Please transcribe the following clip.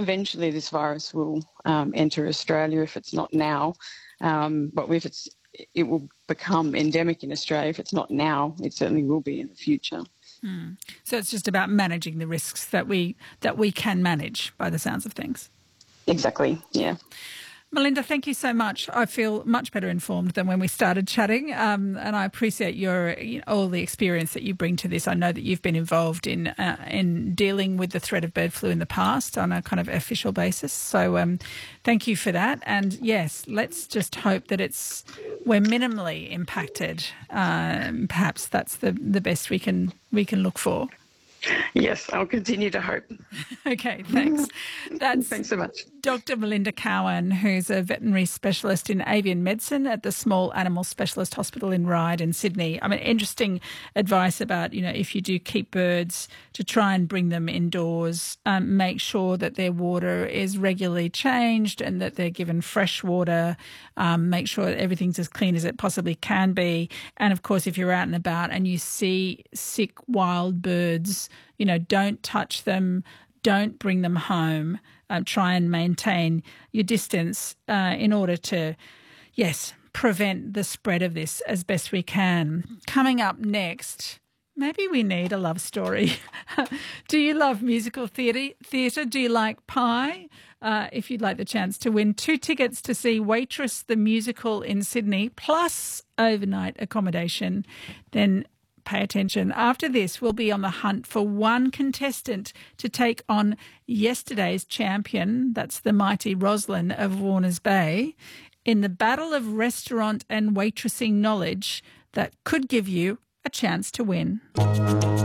eventually this virus will enter Australia if it's not now. But if it will become endemic in Australia. If it's not now, it certainly will be in the future. So it's just about managing the risks that we can manage, by the sounds of things. Exactly, yeah. Melinda, thank you so much. I feel much better informed than when we started chatting, and I appreciate all the experience that you bring to this. I know that you've been involved in dealing with the threat of bird flu in the past on a kind of official basis. So thank you for that. And yes, let's just hope that we're minimally impacted. Perhaps that's the best we can look for. Yes, I'll continue to hope. Okay, thanks. Thanks so much. Dr. Melinda Cowan, who's a veterinary specialist in avian medicine at the Small Animal Specialist Hospital in Ryde in Sydney. I mean, interesting advice about, if you do keep birds, to try and bring them indoors, make sure that their water is regularly changed and that they're given fresh water, make sure that everything's as clean as it possibly can be. And, of course, if you're out and about and you see sick wild birds, don't touch them, don't bring them home. Try and maintain your distance in order to, prevent the spread of this as best we can. Coming up next, maybe we need a love story. Do you love musical theatre? Do you like pie? If you'd like the chance to win 2 tickets to see Waitress the Musical in Sydney, plus overnight accommodation, then pay attention. After this, we'll be on the hunt for one contestant to take on yesterday's champion, that's the mighty Roslyn of Warners Bay, in the battle of restaurant and waitressing knowledge that could give you a chance to win.